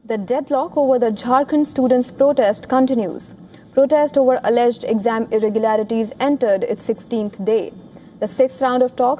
The deadlock over the Jharkhand students' protest continues. Protest over alleged exam irregularities entered its 16th day. The sixth round of talks